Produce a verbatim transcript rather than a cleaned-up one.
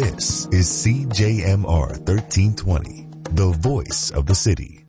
This is C J M R thirteen twenty, the voice of the city.